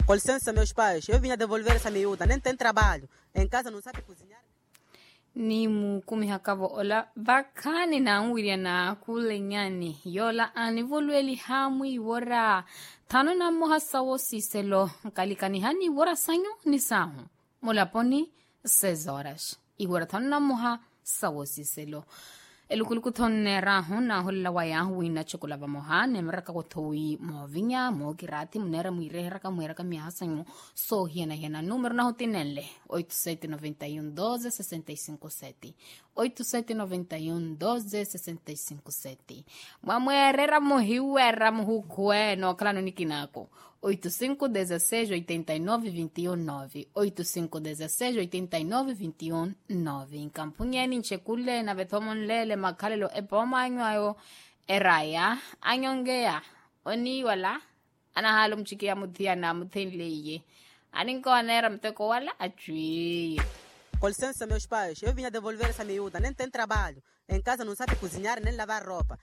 Com licença, meus pais, eu vinha devolver essa miúda, nem tem trabalho. Em casa não sabe cozinhar. Ni mu kumi hakavo ola vakani na ngwiria na kulenyani yola anivolueli hamwi wora tano na moha sawo siselo kalikani hani wora sanyo ni sahu molaponi 6 horas igora tano na moha sawo siselo elukuluku tonne rahu na holla waya wina chokolava moha nemraka ko thui mo vinya mo kirati munera muirera ka muera ka mihasanyo so hiena número na hotinelle 87911265 87911265 mamwerera mohiwera mohukwe no klano nikinako 85168921 85168921 inkampunyeni nchekule na vetomonlele makhalelo epomanyo ayo eraya anyongea oni wala anahalo mchikia muthia na muthenleiye aninkoanera mteko wala achwie. Com licença, meus pais, eu vinha devolver essa miúda, nem tem trabalho. Em casa não sabe cozinhar nem lavar roupa.